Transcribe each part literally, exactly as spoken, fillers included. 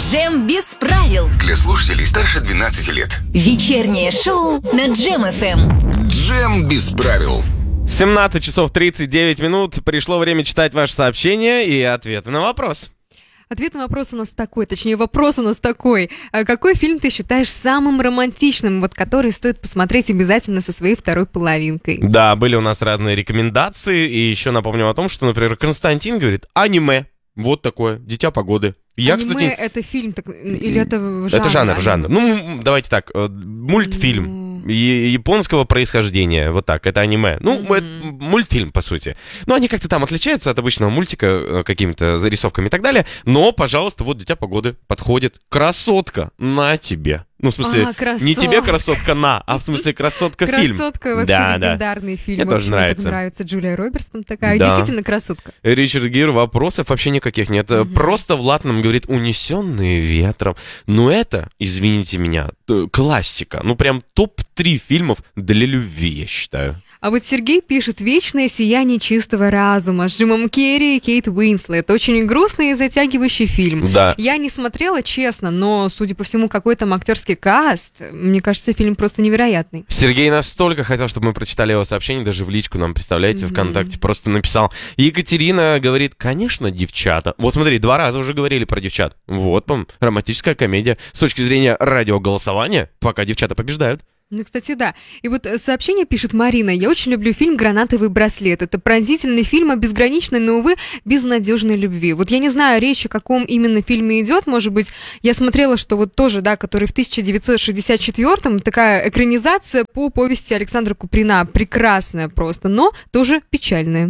Джем без правил. Для слушателей старше двенадцати лет. Вечернее шоу на Джем эф эм. Джем без правил. семнадцать часов тридцать девять минут. Пришло время читать ваши сообщения и ответы на вопрос. Ответ на вопрос у нас такой, точнее вопрос у нас такой. А какой фильм ты считаешь самым романтичным, вот который стоит посмотреть обязательно со своей второй половинкой? Да, были у нас разные рекомендации. И еще напомню о том, что, например, Константин говорит аниме. Вот такое, «Дитя погоды». Я, аниме кстати, это фильм так, или это жанр? Это жанр, аниме? жанр. Ну, давайте так, э, мультфильм. Я- японского происхождения, вот так, это аниме. Ну, Мгм. это мультфильм, по сути. Ну, они как-то там отличаются от обычного мультика э, какими-то зарисовками и так далее. Но, пожалуйста, вот «Дитя погоды» подходит. Красотка, на тебе. Ну, в смысле, А, красотка. не тебе красотка на, а в смысле красотка фильм. Красотка вообще Да, да. легендарный фильм. Мне В тоже общем, мне нравится. так нравится. Джулия Робертс там такая. Да. Действительно красотка. Ричард Гир, вопросов вообще никаких нет. Мгм. Просто Влад нам говорит «Унесенные ветром». Ну, это, извините меня, т- классика. Ну, прям топ три фильмов для любви, я считаю. А вот Сергей пишет «Вечное сияние чистого разума» с Джимом Керри и Кейт Уинслет. Очень грустный и затягивающий фильм. Да. Я не смотрела, честно, но, судя по всему, какой там актерский каст, мне кажется, фильм просто невероятный. Сергей настолько хотел, чтобы мы прочитали его сообщение, даже в личку нам, представляете, Мгм. ВКонтакте просто написал. Екатерина говорит, конечно, девчата. Вот смотри, два раза уже говорили про девчат. Вот вам романтическая комедия. С точки зрения радиоголосования, пока девчата побеждают. Ну, кстати, да. И вот э, сообщение пишет Марина. «Я очень люблю фильм «Гранатовый браслет». Это пронзительный фильм о безграничной, но, увы, безнадежной любви. Вот я не знаю, речь о каком именно фильме идет. Может быть, я смотрела, что вот тоже, да, который в тысяча девятьсот шестьдесят четвёртом, такая экранизация по повести Александра Куприна. Прекрасная просто, но тоже печальная.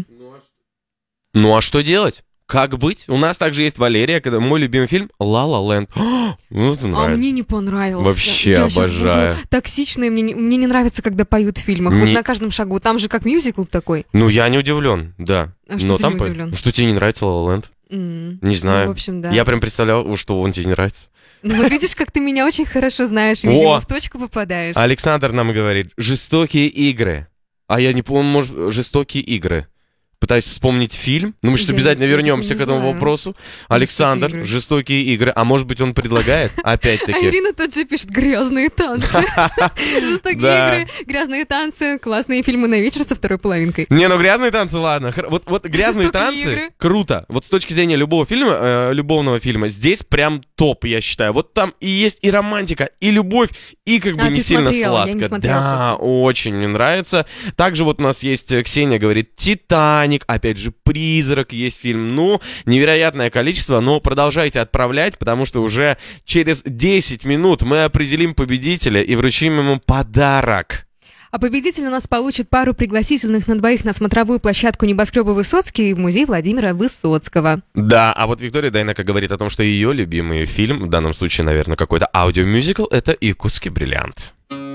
Ну а что делать? Как быть? У нас также есть Валерия, когда мой любимый фильм «Ла Ла Ленд». Ну, это А нравится. мне не понравился. Вообще Я щас обожаю. буду токсичной. Мне, не- мне не нравится, когда поют в фильмах. Вот Не- на каждом шагу. Там же как мюзикл такой. Ну, я не удивлен, да. А что Но ты там не по- удивлен? Что тебе не нравится «Ла Ла Ленд»? М. Не знаю. Ну, в общем, да. Я прям представлял, что он тебе не нравится. Ну вот видишь, как ты меня очень хорошо знаешь, и, видимо, О! в точку попадаешь. Александр нам говорит, жестокие игры. А я не помню, может, жестокие игры. Пытаюсь вспомнить фильм. Ну, мы сейчас Я- обязательно я вернемся такого к не этому знаю. вопросу. Александр, игры. жестокие игры. А может быть, он предлагает? А Опять-таки. Ирина тут же пишет «Грязные танцы». Жестокие Да. игры, грязные танцы, классные фильмы на вечер со второй половинкой. Не, ну грязные танцы, ладно. Хор- Вот, вот грязные Жестокие танцы, игры. круто. Вот с точки зрения любого фильма, э, любовного фильма, здесь прям топ, я считаю. Вот там и есть и романтика, и любовь, и как бы А, не ты сильно смотрела, я не сладко. смотрела Да, очень мне нравится. Также вот у нас есть э, Ксения говорит «Титаник», опять же «Призрак» есть фильм. Ну, невероятное количество, но продолжайте отправлять, потому что уже через десять минут мы определим победителя и вручим ему подарок. А победитель у нас получит пару пригласительных на двоих на смотровую площадку небоскреба Высоцкий в музей Владимира Высоцкого. Да, а вот Виктория Дайнека говорит о том, что ее любимый фильм, в данном случае, наверное, какой-то аудиомюзикл, это «Якутский бриллиант».